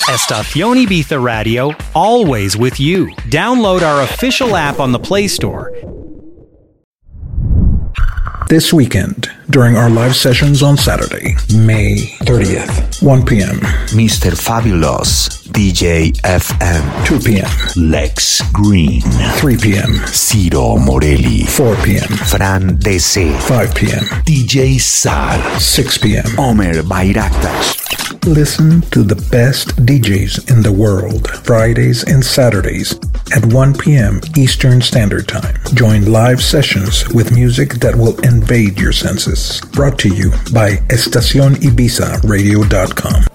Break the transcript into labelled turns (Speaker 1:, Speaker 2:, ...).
Speaker 1: Estación Ibiza Radio, always with you. Download our official app on the Play Store.
Speaker 2: This weekend, during our live sessions on Saturday, May 30th, 1 p.m.
Speaker 3: Mr. Fabulous, DJ FM.
Speaker 2: 2 p.m.
Speaker 3: Lex Green.
Speaker 2: 3 p.m.
Speaker 3: Ciro Morelli.
Speaker 2: 4 p.m.
Speaker 3: Fran DC.
Speaker 2: 5 p.m.
Speaker 3: DJ Sal.
Speaker 2: 6 p.m.
Speaker 3: Omer Bayraktas.
Speaker 2: Listen to the best DJs in the world, Fridays and Saturdays at 1 p.m. Eastern Standard Time. Join live sessions with music that will invade your senses. Brought to you by EstaciónIbizaRadio.com.